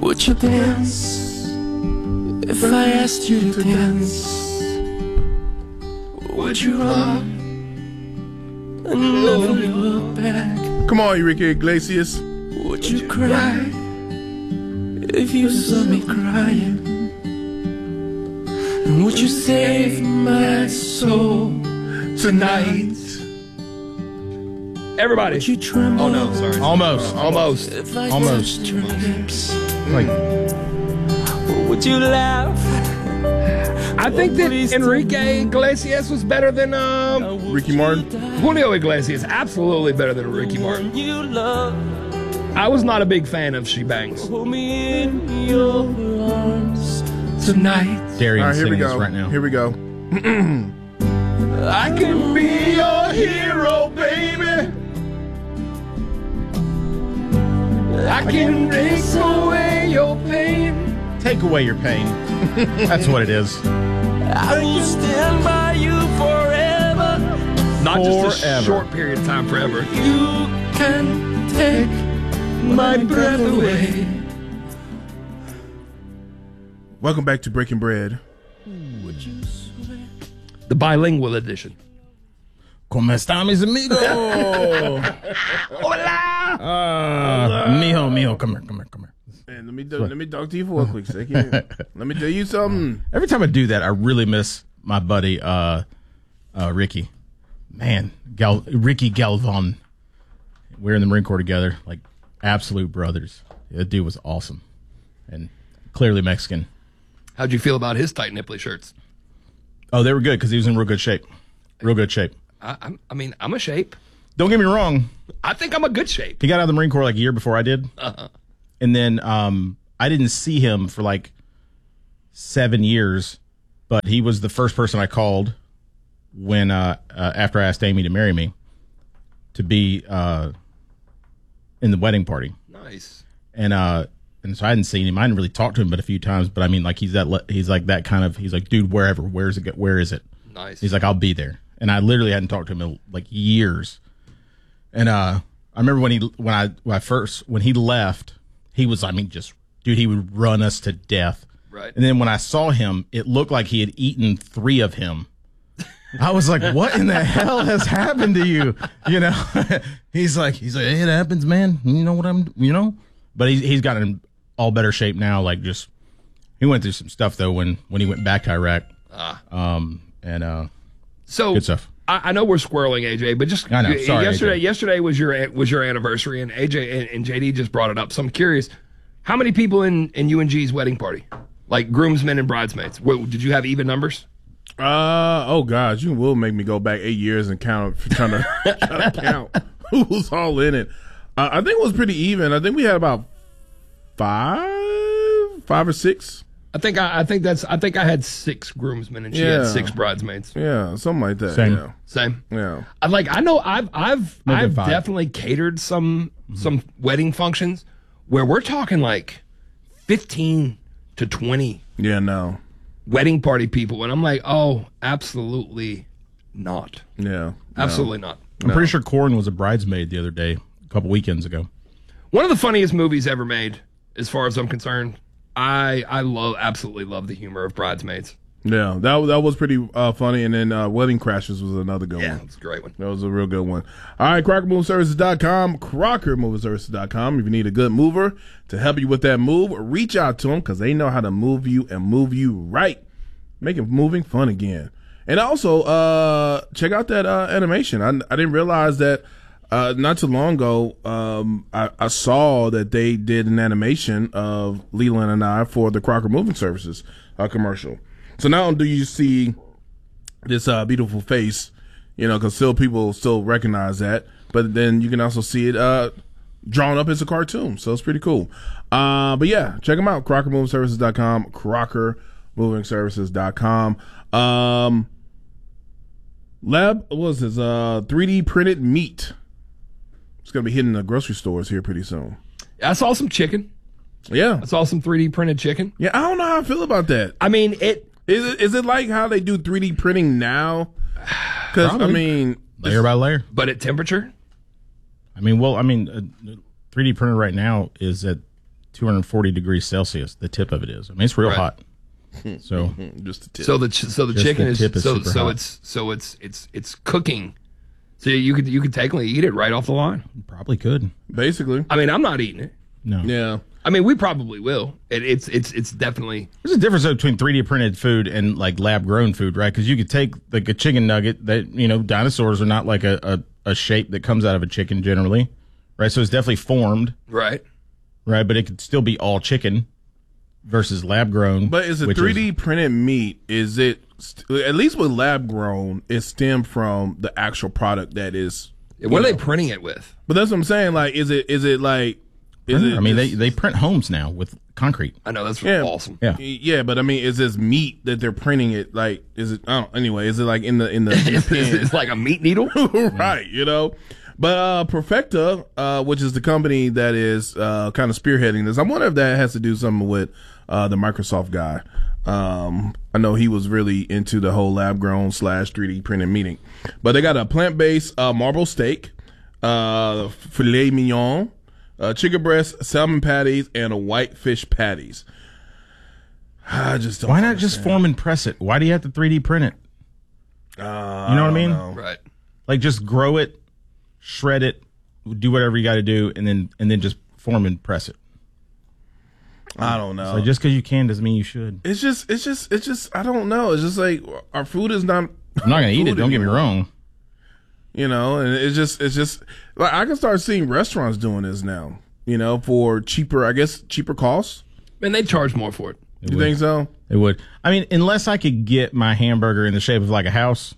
Would you dance if I asked you to dance? Would you run and never look back? Come on, Enrique Iglesias. Would you cry if you saw me crying? And would you save my soul tonight? Everybody. Would you tremble? Oh no, sorry. Almost. If I Almost. touched your lips? Like, Would you laugh? I think that Enrique Iglesias was better than Ricky Martin. Julio Iglesias. Absolutely better than Ricky Martin. You love, I was not a big fan of She Bangs. hold me in your arms tonight. All Darian right, here we singing this go. right now. Here we go. I can be your hero, baby. I can erase away your pain. Take away your pain. That's what it is. I will stand by you forever. Not just a Forever. short period of time, forever. You can take my breath away. Welcome back to Breaking Bread. Would you swear? The bilingual edition. ¿Cómo está, mis amigos? Hola! Mijo, come here. And let me talk to you for a quick second. Let me tell you something. Every time I do that, I really miss my buddy, Ricky. Man, Ricky Galvan. We're in the Marine Corps together, like absolute brothers. That dude was awesome. And clearly Mexican. How'd you feel about his tight nipply shirts? Oh, they were good because he was in real good shape. Real good shape. I mean, I'm a shape. Don't get me wrong. I think I'm a good shape. He got out of the Marine Corps like a year before I did. And then I didn't see him for like 7 years, but he was the first person I called when after I asked Amy to marry me to be in the wedding party. Nice. And so I hadn't seen him. I hadn't really talked to him but a few times, but I mean, like he's like that kind of, he's like, dude, where is it? Nice. He's like, I'll be there. And I literally hadn't talked to him in like years. And I remember when he left, he was, I mean, just, dude, he would run us to death. Right. And then when I saw him, it looked like he had eaten 3 of him. I was like, what in the hell has happened to you? You know, he's like, hey, it happens, man. You know what but he's got in all better shape now. Like just, he went through some stuff though, when he went back to Iraq. So good stuff. I know we're squirreling, AJ, but just I know. Sorry, yesterday was your anniversary, and AJ and JD just brought it up. So I'm curious, how many people in UNG's wedding party, like groomsmen and bridesmaids? Did you have even numbers? Oh gosh, you will make me go back 8 years and trying to count who's all in it. I think it was pretty even. I think we had about five or six. I think I had 6 groomsmen and she had 6 bridesmaids. Yeah, something like that. Same. Yeah. Same. Yeah. I know I've five. definitely catered some wedding functions where we're talking like 15 to 20 Yeah, no. wedding party people, and I'm like, oh, absolutely not. Yeah. Absolutely not. I'm pretty sure Corn was a bridesmaid the other day, a couple weekends ago. One of the funniest movies ever made, as far as I'm concerned. I absolutely love the humor of Bridesmaids. Yeah, that was pretty funny. And then Wedding Crashers was another good Yeah, one. it's a great one. That was a real good one. All right, CrockerMoveServices.com, CrockerMoveServices.com. If you need a good mover to help you with that move, reach out to them because they know how to move you and move you right. Making moving fun again. And also, check out that animation. I didn't realize that not too long ago, I saw that they did an animation of Leland and I for the Crocker Moving Services commercial. So not only do you see this beautiful face, you know, because people still recognize that, but then you can also see it drawn up as a cartoon. So it's pretty cool. But yeah, check them out. CrockerMovingServices.com, CrockerMovingServices.com. Lab, what was this? 3D printed meat. It's going to be hitting the grocery stores here pretty soon. I saw some chicken. Yeah. I saw some 3D printed chicken. Yeah, I don't know how I feel about that. I mean, Is it like how they do 3D printing now? Because, I mean... Layer by layer. But at temperature? 3D printer right now is at 240 degrees Celsius. The tip of it is. I mean, it's real Right. hot. So Just the tip. So the chicken the is tip is so super so hot. it's cooking. So you could technically eat it right off the line. probably could. basically. I mean, I'm not eating it. No. Yeah. I mean, we probably will. It's definitely There's a difference between 3D printed food and like lab grown food, right? Because you could take like a chicken nugget that, dinosaurs are not like a shape that comes out of a chicken generally, right? So it's definitely formed, right. right? But it could still be all chicken versus lab grown. But is it which 3D printed meat? Is it at least with lab grown? It stemmed from the actual product that is. What are they printing it with? But that's what I'm saying. Like, is it like? Is it? I mean, just- they print homes now with concrete. I know that's Yeah. awesome. Yeah. Yeah, but I mean, is this meat that they're printing it like? Is it? I don't. Anyway, is it like in the It's like a meat needle. right? But Perfecta, which is the company that is kind of spearheading this, I wonder if that has to do something with the Microsoft guy. I know he was really into the whole lab grown / 3D printed meat. But they got a plant based marble steak, filet mignon, chicken breast, salmon patties, and a white fish patties. I just don't. Why not just form and press it? Why do you have to 3D print it? You know what I mean? Right. Like just grow it, shred it, do whatever you got to do, and then just form and press it. I don't know. So just because you can doesn't mean you should. It's just. I don't know. It's just like our food is not. I'm not gonna eat it. food Don't get me anymore. wrong. And it's just like I can start seeing restaurants doing this now. For cheaper costs. And they charge more for it. You think so? It would. I mean, unless I could get my hamburger in the shape of like a house,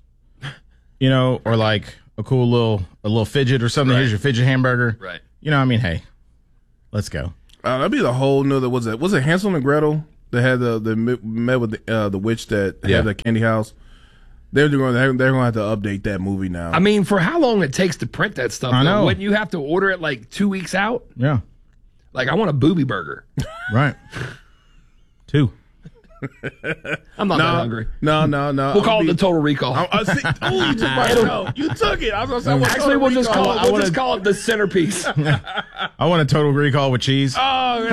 or like a cool little fidget or something. Right. Here's your fidget hamburger. Right. I mean, hey, let's go. That'd be the whole nother. Was it Hansel and Gretel that had the met with the witch that Yeah. had the candy house? They're going to have to update that movie now. I mean, for how long it takes to print that stuff, I though, know. wouldn't you have to order it like 2 weeks out? Yeah. Like, I want a booby burger. Right. 2. I'm not that hungry. No. We'll call it the Total Recall. You took my show. You took it. I was gonna say, Actually, we'll just call it the centerpiece. I want a total recall with cheese. Oh,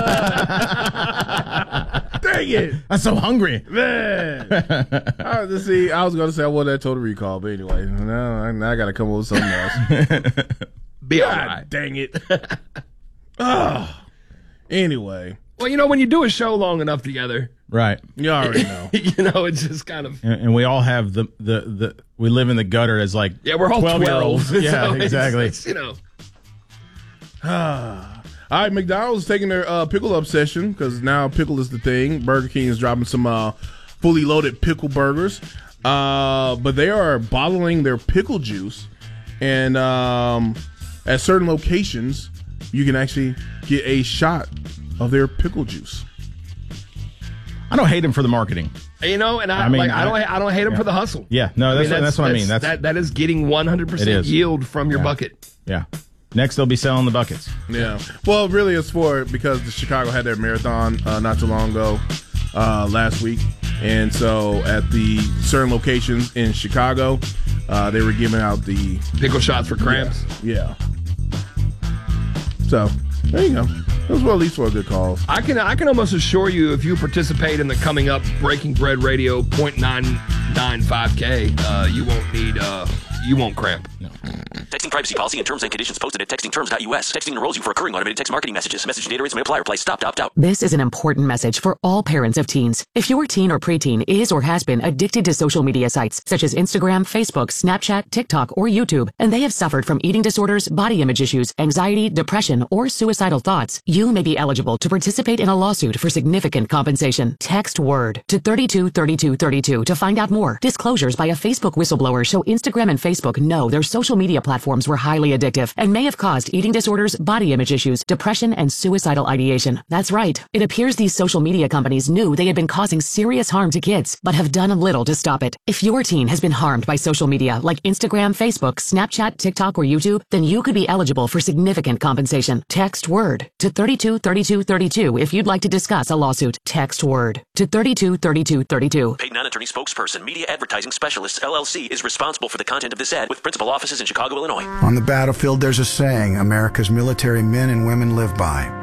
dang it, I'm so hungry. man! I was gonna say I want that Total Recall, but anyway, now I gotta come up with something else. Be all God right. dang it! Anyway, Well, when you do a show long enough together, Right. you already know. it's just kind of. And we all have the we live in the gutter as like Yeah, we're all 12-year-olds. 12. Yeah, So exactly. It's, All right, McDonald's is taking their pickle obsession because now pickle is the thing. Burger King is dropping some fully loaded pickle burgers, but they are bottling their pickle juice, and at certain locations, you can actually get a shot of their pickle juice. I don't hate them for the marketing. and I mean, I don't hate them for the hustle. Yeah, no, that's what I mean. That is getting It 100% is. yield from your bucket. Yeah. Next, they'll be selling the buckets. Yeah. Well, really, it's because the Chicago had their marathon not too long ago, last week. And so at the certain locations in Chicago, they were giving out the Pickle shots for cramps. Yeah. So there you go. It was well, at least for a good cause. I can almost assure you, if you participate in the coming up Breaking Bread Radio 0.995K, you won't cramp. No. Texting privacy policy and terms and conditions posted at textingterms.us. Texting enrolls you for recurring automated text marketing messages. Message data rates may apply. Reply stop to opt out. This is an important message for all parents of teens. If your teen or preteen is or has been addicted to social media sites such as Instagram, Facebook, Snapchat, TikTok, or YouTube, and they have suffered from eating disorders, body image issues, anxiety, depression, or suicidal thoughts, you may be eligible to participate in a lawsuit for significant compensation. Text WORD to 323232 to find out more. Disclosures by a Facebook whistleblower show Instagram and Facebook know their social media platforms were highly addictive and may have caused eating disorders, body image issues, depression, and suicidal ideation. That's right. It appears these social media companies knew they had been causing serious harm to kids, but have done little to stop it. If your teen has been harmed by social media like Instagram, Facebook, Snapchat, TikTok, or YouTube, then you could be eligible for significant compensation. Text WORD to 323232 if you'd like to discuss a lawsuit. Text WORD to 323232. Paid non-attorney spokesperson, Media Advertising Specialists, LLC, is responsible for the content of this ad with principal offices in Chicago, Illinois. On the battlefield, there's a saying America's military men and women live by.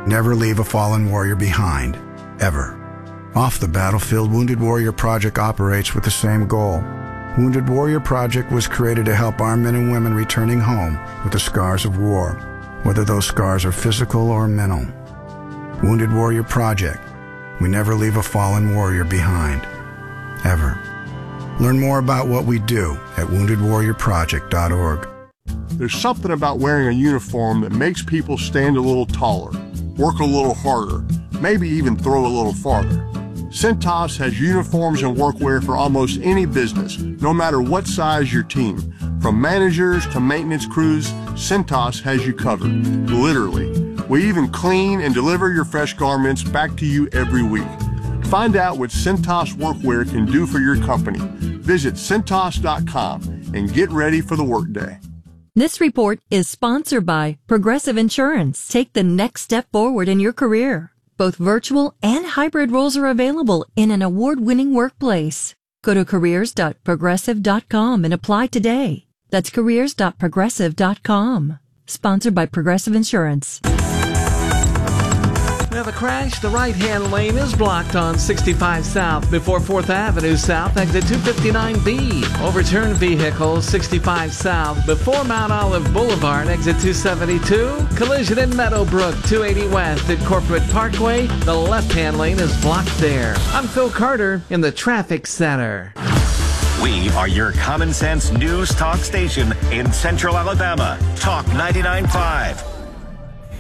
Never leave a fallen warrior behind, ever. Off the battlefield, Wounded Warrior Project operates with the same goal. Wounded Warrior Project was created to help our men and women returning home with the scars of war, whether those scars are physical or mental. Wounded Warrior Project. We never leave a fallen warrior behind, ever. Learn more about what we do at woundedwarriorproject.org. There's something about wearing a uniform that makes people stand a little taller, work a little harder, maybe even throw a little farther. Cintas has uniforms and workwear for almost any business, no matter what size your team. From managers to maintenance crews, Cintas has you covered, literally. We even clean and deliver your fresh garments back to you every week. Find out what Cintas workwear can do for your company. Visit Cintas.com and get ready for the workday. This report is sponsored by Progressive Insurance. Take the next step forward in your career. Both virtual and hybrid roles are available in an award-winning workplace. Go to careers.progressive.com and apply today. That's careers.progressive.com. Sponsored by Progressive Insurance. We have a crash. The right-hand lane is blocked on 65 South before 4th Avenue South, exit 259B. Overturned vehicle 65 South before Mount Olive Boulevard, exit 272. Collision in Meadowbrook, 280 West at Corporate Parkway. The left-hand lane is blocked there. I'm Phil Carter in the Traffic Center. We are your common sense news talk station in Central Alabama. Talk 99.5.